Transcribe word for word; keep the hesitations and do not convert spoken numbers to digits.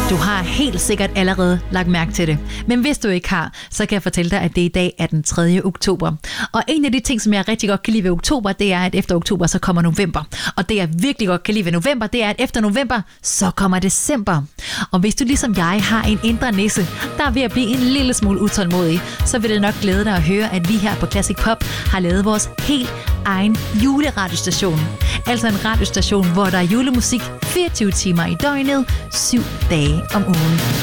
Du har helt sikkert allerede lagt mærke til det. Men hvis du ikke har, så kan jeg fortælle dig, at det i dag er den tredje oktober. Og en af de ting, som jeg rigtig godt kan lide ved oktober, det er, at efter oktober, så kommer november. Og det jeg virkelig godt kan lide ved november, det er, at efter november, så kommer december. Og hvis du ligesom jeg har en indre nisse, der er ved at blive en lille smule utålmodig, så vil det nok glæde dig at høre, at vi her på Classic Pop har lavet vores helt egen juleradiostation. Altså en radiostation, hvor der er julemusik fireogtyve timer i døgnet, syv dage om ugen.